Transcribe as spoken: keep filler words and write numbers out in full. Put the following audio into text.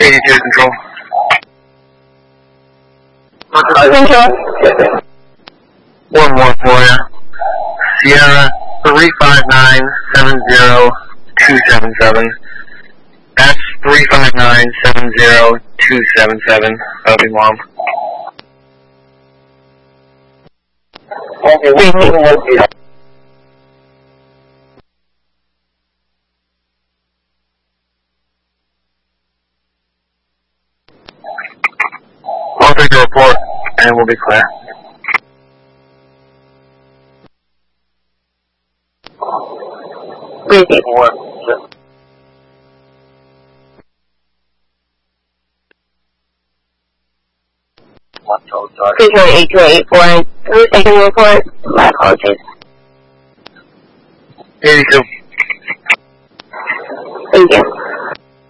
eighty-two control. Control. One more for you. Sierra three five nine seven zero two seven seven. That's three five nine seven zero two seven seven. That'll be mom. Okay, we will be up. I'll take a report and we'll be clear. Receive. Control eight two eight four. Who's taking the report? My apologies. eighty-two. Thank you.